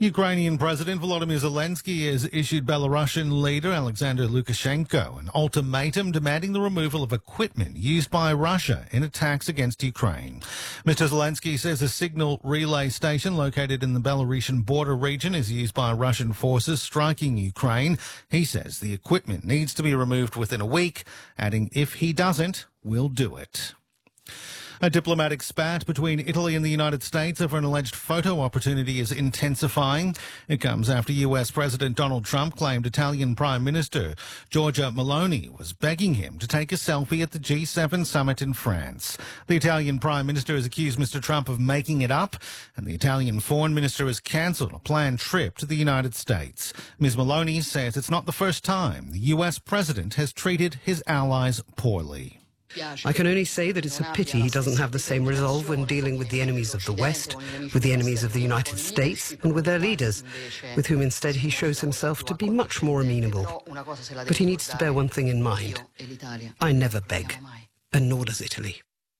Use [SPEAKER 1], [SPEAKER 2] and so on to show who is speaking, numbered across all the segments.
[SPEAKER 1] Ukrainian President Volodymyr Zelensky has issued Belarusian leader Alexander Lukashenko an ultimatum demanding the removal of equipment used by Russia in attacks against Ukraine. Mr. Zelensky says a signal relay station located in the Belarusian border region is used by Russian forces striking Ukraine. He says the equipment needs to be removed within a week, adding if he doesn't, we'll do it. A diplomatic spat between Italy and the United States over an alleged photo opportunity is intensifying. It comes after US President Donald Trump claimed Italian Prime Minister Giorgia Meloni was begging him to take a selfie at the G7 summit in France. The Italian Prime Minister has accused Mr. Trump of making it up, and the Italian Foreign Minister has cancelled a planned trip to the United States. Ms. Meloni says it's not the first time the US President has treated his allies poorly.
[SPEAKER 2] I can only say that it's a pity he doesn't have the same resolve when dealing with the enemies of the West, with the enemies of the United States, and with their leaders, with whom instead he shows himself to be much more amenable. But he needs to bear one thing in mind. I never beg, and nor does Italy.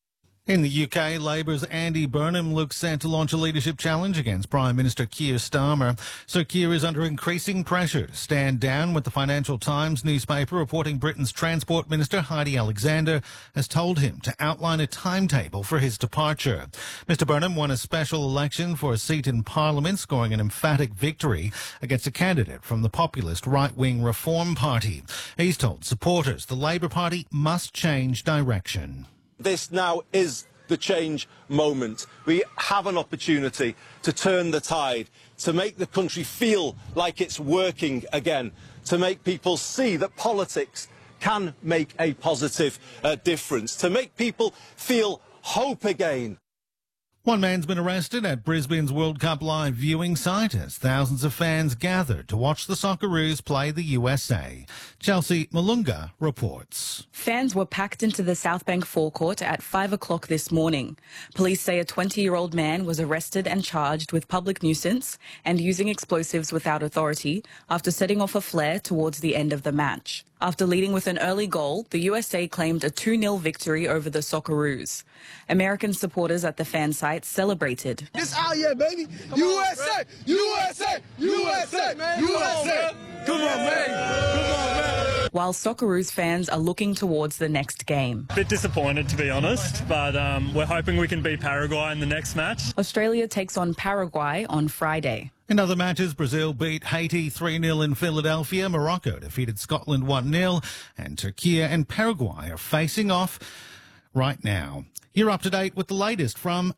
[SPEAKER 1] In the UK, Labour's Andy Burnham looks set to launch a leadership challenge against Prime Minister Keir Starmer. Sir Keir is under increasing pressure to stand down, with the Financial Times newspaper reporting Britain's Transport Minister Heidi Alexander has told him to outline a timetable for his departure. Mr Burnham won a special election for a seat in Parliament, scoring an emphatic victory against a candidate from the populist right-wing Reform Party. He's told supporters the Labour Party must change direction.
[SPEAKER 3] This now is the change moment. We have an opportunity to turn the tide, to make the country feel like it's working again, to make people see that politics can make a positive difference, to make people feel hope again.
[SPEAKER 1] One man's been arrested at Brisbane's World Cup live viewing site as thousands of fans gathered to watch the Socceroos play the USA. Chelsea Malunga reports.
[SPEAKER 4] Fans were packed into the South Bank forecourt at 5 o'clock this morning. Police say a 20-year-old man was arrested and charged with public nuisance and using explosives without authority after setting off a flare towards the end of the match. After leading with an early goal, the USA claimed a 2-0 victory over the Socceroos. American supporters at the fan site celebrated.
[SPEAKER 5] This out here, baby. USA! USA! USA! Man. USA! Come on, man. Come on, man.
[SPEAKER 4] While Socceroos fans are looking towards the next game.
[SPEAKER 6] Bit disappointed, to be honest, but we're hoping we can beat Paraguay in the next match.
[SPEAKER 4] Australia takes on Paraguay on Friday.
[SPEAKER 1] In other matches, Brazil beat Haiti 3-0 in Philadelphia. Morocco defeated Scotland 1-0. And Turkey and Paraguay are facing off right now. You're up to date with the latest from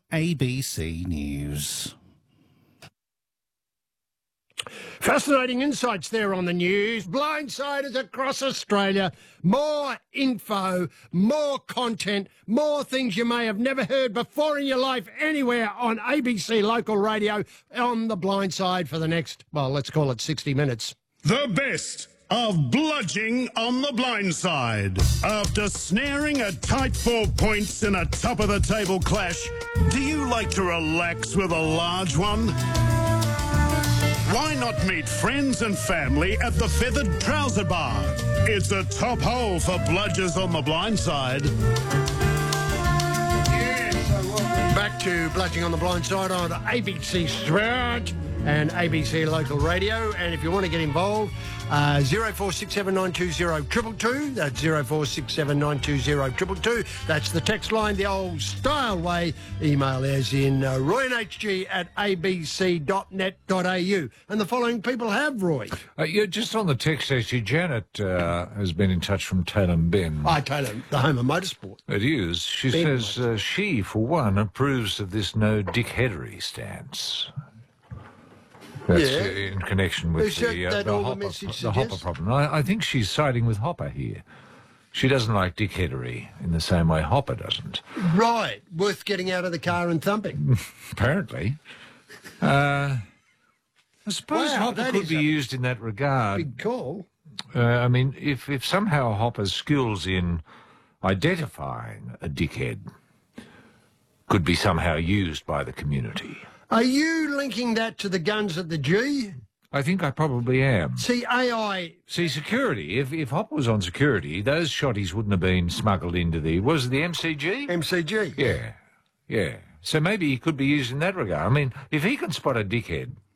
[SPEAKER 1] ABC News.
[SPEAKER 7] Fascinating insights there on the news. Blindsiders across Australia. More info, more content, more things you may have never heard before in your life anywhere on ABC Local Radio on The Blind Side for the next, well, let's call it 60 minutes.
[SPEAKER 8] The best of bludging on The Blind Side. After snaring a tight 4 points in a top-of-the-table clash, do you like to relax with a large one? Why not meet friends and family at the Feathered Trouser Bar? It's a top hole for bludgers on The Blind Side.
[SPEAKER 7] Back to Bludging on the Blind Side on ABC Sport and ABC Local Radio. And if you want to get involved, 0467920222. That's 0467920222. That's the text line, the old style way. Email as in roynhg@abc.net.au. And the following people have, Roy.
[SPEAKER 9] Just on the text, actually, Janet has been in touch from Taylor Ben.
[SPEAKER 7] Taylor, the home of motorsport.
[SPEAKER 9] It is. She says she, for one, approves of this no dickheadery stance. That's in connection with the Hopper problem. I think she's siding with Hopper here. She doesn't like dickheadery in the same way Hopper doesn't.
[SPEAKER 7] Right. Worth getting out of the car and thumping.
[SPEAKER 9] Apparently. I suppose Hopper could be used in that regard.
[SPEAKER 7] Big call.
[SPEAKER 9] I mean, if somehow Hopper's skills in identifying a dickhead could be somehow used by the community.
[SPEAKER 7] Are you linking that to the guns at the G?
[SPEAKER 9] I think I probably am.
[SPEAKER 7] See, AI...
[SPEAKER 9] See, security. If Hopper was on security, those shotties wouldn't have been smuggled into the... Was it the MCG?
[SPEAKER 7] MCG.
[SPEAKER 9] Yeah. So maybe he could be used in that regard. I mean, if he can spot a dickhead